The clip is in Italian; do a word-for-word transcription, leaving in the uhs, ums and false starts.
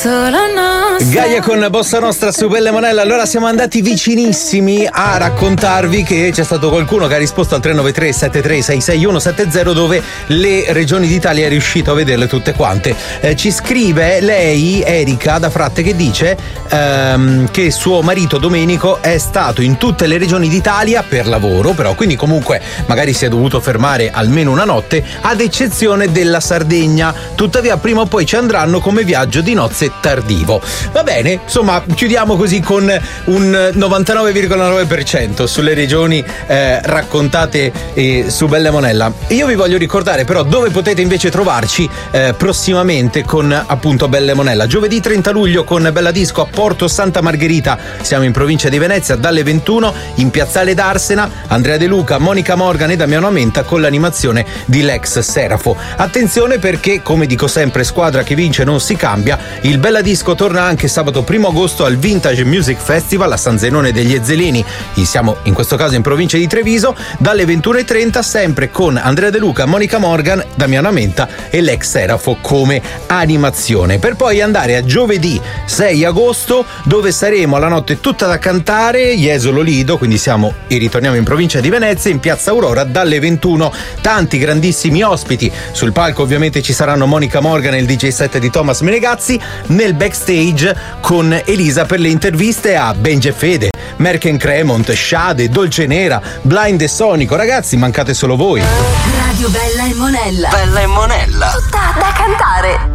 Gaia con Bossa Nostra su Belle Monella. Allora siamo andati vicinissimi a raccontarvi che c'è stato qualcuno che ha risposto al tre nove tre sette tre sei sei uno sette zero dove le regioni d'Italia è riuscito a vederle tutte quante. Eh, ci scrive lei, Erika da Fratte, che dice ehm, che suo marito Domenico è stato in tutte le regioni d'Italia per lavoro, però quindi comunque magari si è dovuto fermare almeno una notte, ad eccezione della Sardegna. Tuttavia prima o poi ci andranno come viaggio di nozze tardivo. Va bene, insomma, chiudiamo così con un novantanove virgola nove per cento sulle regioni eh, raccontate eh, su Belle Monella. Io vi voglio ricordare però dove potete invece trovarci eh, prossimamente con appunto Belle Monella. Giovedì trenta luglio con Bella Disco a Porto Santa Margherita, siamo in provincia di Venezia, dalle ventuno in Piazzale d'Arsena, Andrea De Luca, Monica Morgan e Damiano Amenta con l'animazione di Lex Serafo. Attenzione perché, come dico sempre, squadra che vince non si cambia. Il Bella Disco torna anche sabato primo agosto al Vintage Music Festival a San Zenone degli Ezzelini, siamo in questo caso in provincia di Treviso, dalle ventuno e trenta, sempre con Andrea De Luca, Monica Morgan, Damiano Amenta e Lex Serafo come animazione, per poi andare a giovedì sei agosto dove saremo alla notte tutta da cantare, Jesolo Lido, quindi siamo e ritorniamo in provincia di Venezia in Piazza Aurora dalle ventuno. Tanti grandissimi ospiti sul palco, ovviamente ci saranno Monica Morgan e il D J set di Thomas Menegazzi, nel backstage con Elisa per le interviste a Benji e Fede, Merken Cremont, Shade, Dolce Nera, Blind e Sonico. Ragazzi, mancate solo voi. Radio Bella e Monella. Bella e Monella. Tutta da cantare.